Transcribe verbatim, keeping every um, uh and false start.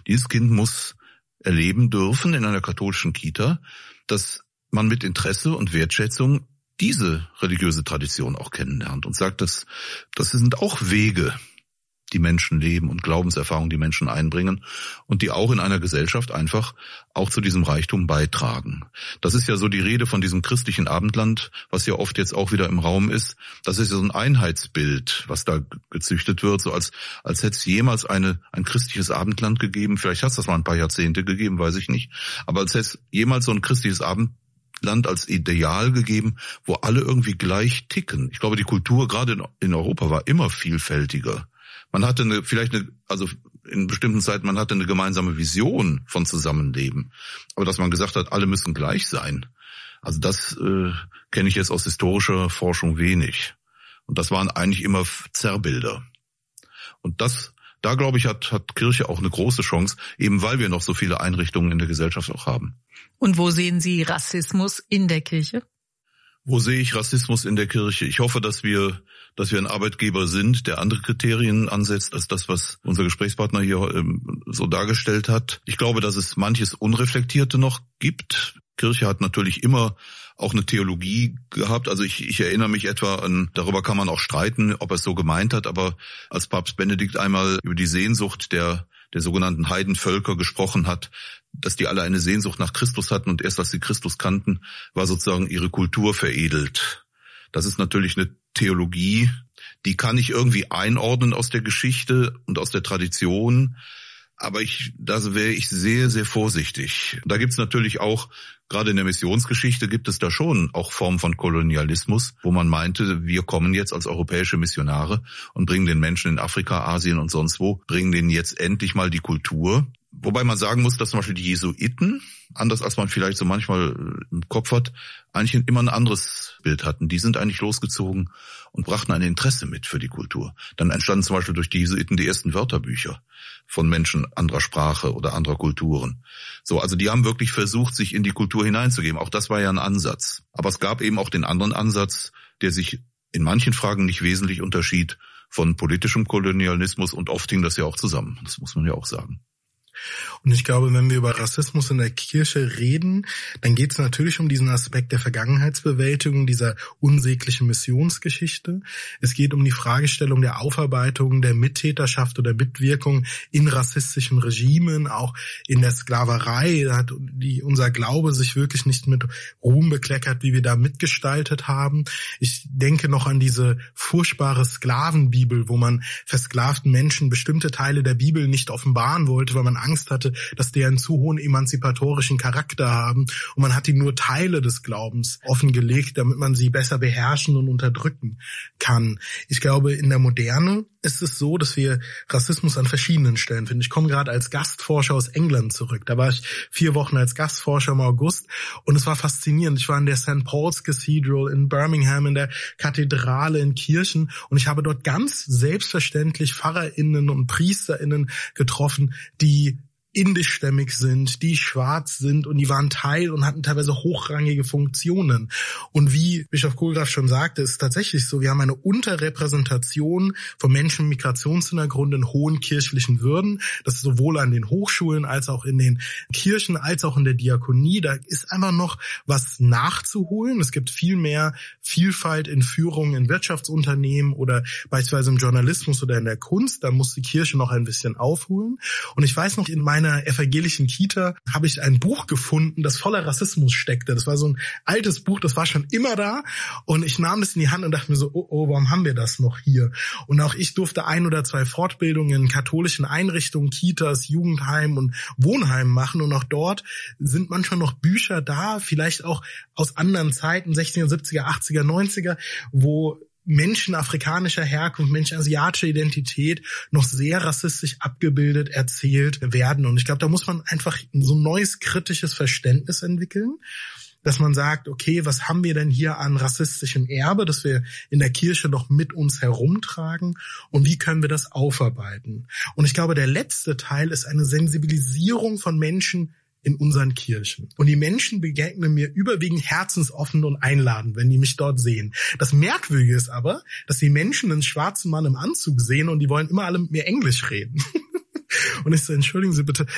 Dieses Kind muss erleben dürfen in einer katholischen Kita, dass man mit Interesse und Wertschätzung diese religiöse Tradition auch kennenlernt und sagt, dass das sind auch Wege, die Menschen leben und Glaubenserfahrungen, die Menschen einbringen und die auch in einer Gesellschaft einfach auch zu diesem Reichtum beitragen. Das ist ja so die Rede von diesem christlichen Abendland, was ja oft jetzt auch wieder im Raum ist. Das ist ja so ein Einheitsbild, was da gezüchtet wird, so als als hätte es jemals eine ein christliches Abendland gegeben. Vielleicht hat es das mal ein paar Jahrzehnte gegeben, weiß ich nicht. Aber als hätte es jemals so ein christliches Abendland Land als Ideal gegeben, wo alle irgendwie gleich ticken. Ich glaube, die Kultur gerade in, in Europa war immer vielfältiger. Man hatte eine, vielleicht eine, also in bestimmten Zeiten, man hatte eine gemeinsame Vision von Zusammenleben. Aber dass man gesagt hat, alle müssen gleich sein, also das äh, kenne ich jetzt aus historischer Forschung wenig. Und das waren eigentlich immer Zerrbilder. Und das, da glaube ich, hat, hat Kirche auch eine große Chance, eben weil wir noch so viele Einrichtungen in der Gesellschaft auch haben. Und wo sehen Sie Rassismus in der Kirche? Wo sehe ich Rassismus in der Kirche? Ich hoffe, dass wir, dass wir ein Arbeitgeber sind, der andere Kriterien ansetzt als das, was unser Gesprächspartner hier ähm, so dargestellt hat. Ich glaube, dass es manches Unreflektierte noch gibt. Kirche hat natürlich immer auch eine Theologie gehabt. Also ich, ich erinnere mich etwa an, darüber kann man auch streiten, ob er es so gemeint hat, aber als Papst Benedikt einmal über die Sehnsucht der der sogenannten Heidenvölker gesprochen hat, dass die alle eine Sehnsucht nach Christus hatten und erst als sie Christus kannten, war sozusagen ihre Kultur veredelt. Das ist natürlich eine Theologie, die kann ich irgendwie einordnen aus der Geschichte und aus der Tradition, aber ich, da wäre ich sehr, sehr vorsichtig. Da gibt's natürlich auch, gerade in der Missionsgeschichte gibt es da schon auch Formen von Kolonialismus, wo man meinte, wir kommen jetzt als europäische Missionare und bringen den Menschen in Afrika, Asien und sonst wo, bringen denen jetzt endlich mal die Kultur. Wobei man sagen muss, dass zum Beispiel die Jesuiten, anders als man vielleicht so manchmal im Kopf hat, eigentlich immer ein anderes Bild hatten. Die sind eigentlich losgezogen und brachten ein Interesse mit für die Kultur. Dann entstanden zum Beispiel durch die Jesuiten die ersten Wörterbücher von Menschen anderer Sprache oder anderer Kulturen. So, also die haben wirklich versucht, sich in die Kultur hineinzugeben. Auch das war ja ein Ansatz. Aber es gab eben auch den anderen Ansatz, der sich in manchen Fragen nicht wesentlich unterschied von politischem Kolonialismus und oft hing das ja auch zusammen. Das muss man ja auch sagen. Und ich glaube, wenn wir über Rassismus in der Kirche reden, dann geht es natürlich um diesen Aspekt der Vergangenheitsbewältigung, dieser unsäglichen Missionsgeschichte. Es geht um die Fragestellung der Aufarbeitung, der Mittäterschaft oder Mitwirkung in rassistischen Regimen, auch in der Sklaverei. Da hat die, unser Glaube sich wirklich nicht mit Ruhm bekleckert, wie wir da mitgestaltet haben. Ich denke noch an diese furchtbare Sklavenbibel, wo man versklavten Menschen bestimmte Teile der Bibel nicht offenbaren wollte, weil man Angst hatte, dass die einen zu hohen emanzipatorischen Charakter haben und man hat ihnen nur Teile des Glaubens offengelegt, damit man sie besser beherrschen und unterdrücken kann. Ich glaube, in der Moderne ist es so, dass wir Rassismus an verschiedenen Stellen finden. Ich komme gerade als Gastforscher aus England zurück. Da war ich vier Wochen als Gastforscher im August und es war faszinierend. Ich war in der Saint Paul's Cathedral in Birmingham, in der Kathedrale, in Kirchen und ich habe dort ganz selbstverständlich PfarrerInnen und PriesterInnen getroffen, die indischstämmig sind, die schwarz sind und die waren Teil und hatten teilweise hochrangige Funktionen. Und wie Bischof Kohlgraf schon sagte, ist es tatsächlich so, wir haben eine Unterrepräsentation von Menschen mit Migrationshintergrund in hohen kirchlichen Würden. Das ist sowohl an den Hochschulen als auch in den Kirchen, als auch in der Diakonie. Da ist einfach noch was nachzuholen. Es gibt viel mehr Vielfalt in Führung in Wirtschaftsunternehmen oder beispielsweise im Journalismus oder in der Kunst. Da muss die Kirche noch ein bisschen aufholen. Und ich weiß noch, in meiner evangelischen Kita habe ich ein Buch gefunden, das voller Rassismus steckte. Das war so ein altes Buch, das war schon immer da. Und ich nahm das in die Hand und dachte mir so, oh, oh, warum haben wir das noch hier? Und auch ich durfte ein oder zwei Fortbildungen in katholischen Einrichtungen, Kitas, Jugendheimen und Wohnheimen machen. Und auch dort sind manchmal noch Bücher da, vielleicht auch aus anderen Zeiten, sechziger, siebziger, achtziger, neunziger, wo Menschen afrikanischer Herkunft, Menschen asiatischer Identität noch sehr rassistisch abgebildet, erzählt werden. Und ich glaube, da muss man einfach so ein neues kritisches Verständnis entwickeln, dass man sagt, okay, was haben wir denn hier an rassistischem Erbe, das wir in der Kirche noch mit uns herumtragen und wie können wir das aufarbeiten? Und ich glaube, der letzte Teil ist eine Sensibilisierung von Menschen in unseren Kirchen. Und die Menschen begegnen mir überwiegend herzensoffen und einladend, wenn die mich dort sehen. Das Merkwürdige ist aber, dass die Menschen einen schwarzen Mann im Anzug sehen und die wollen immer alle mit mir Englisch reden. Und ich so, entschuldigen Sie bitte,